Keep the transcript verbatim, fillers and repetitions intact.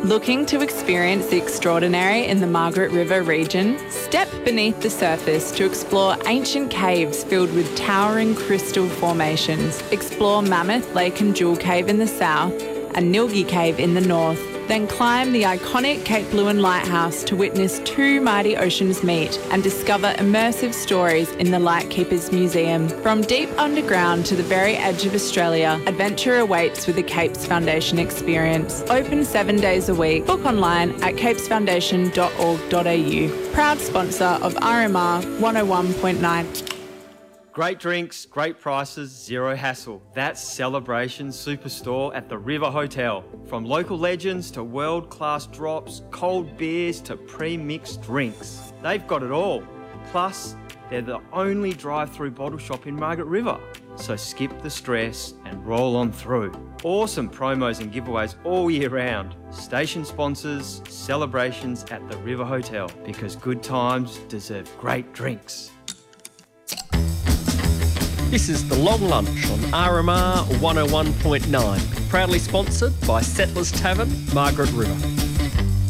Looking to experience the extraordinary in the Margaret River region? Step beneath the surface to explore ancient caves filled with towering crystal formations. Explore Mammoth Lake and Jewel Cave in the south and Nilgi Cave in the north. Then climb the iconic Cape Lewin Lighthouse to witness two mighty oceans meet and discover immersive stories in the Lightkeepers Museum. From deep underground to the very edge of Australia, adventure awaits with the Capes Foundation experience. Open seven days a week. Book online at capes foundation dot org dot a u. Proud sponsor of R M R one oh one point nine. Great drinks, great prices, zero hassle. That's Celebration Superstore at the River Hotel. From local legends to world-class drops, cold beers to pre-mixed drinks. They've got it all. Plus, they're the only drive-through bottle shop in Margaret River. So skip the stress and roll on through. Awesome promos and giveaways all year round. Station sponsors, celebrations at the River Hotel, because good times deserve great drinks. This is The Long Lunch on R M R one oh one point nine, proudly sponsored by Settlers Tavern, Margaret River.